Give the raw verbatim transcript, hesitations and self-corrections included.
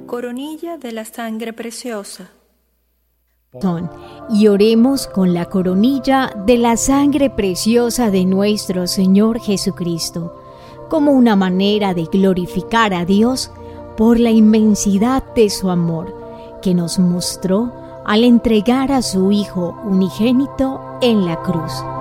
Coronilla de la sangre preciosa. Y oremos con la coronilla de la sangre preciosa de nuestro Señor Jesucristo, como una manera de glorificar a Dios por la inmensidad de su amor que nos mostró al entregar a su Hijo unigénito en la cruz.